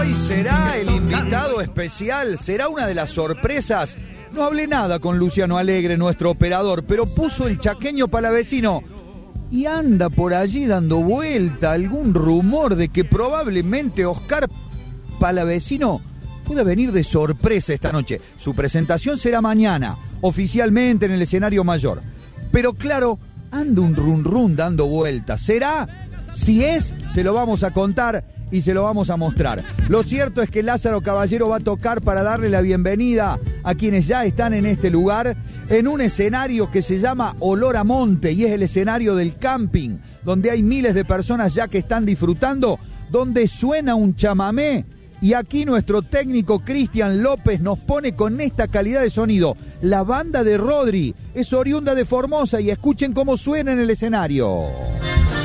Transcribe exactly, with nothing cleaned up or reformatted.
Hoy será el invitado especial, será una de las sorpresas. No hablé nada con Luciano Alegre, nuestro operador, pero puso el chaqueño palavecino. Y anda por allí dando vuelta algún rumor de que probablemente Oscar Palavecino pueda venir de sorpresa esta noche. Su presentación será mañana, oficialmente en el escenario mayor. Pero claro, anda un run run dando vueltas. ¿Será? Si es, se lo vamos a contar y se lo vamos a mostrar. Lo cierto es que Lázaro Caballero va a tocar para darle la bienvenida a quienes ya están en este lugar, en un escenario que se llama Olor a Monte y es el escenario del camping, donde hay miles de personas ya que están disfrutando, donde suena un chamamé. Y aquí nuestro técnico Cristian López nos pone con esta calidad de sonido. La banda de Rodri es oriunda de Formosa y escuchen cómo suena en el escenario.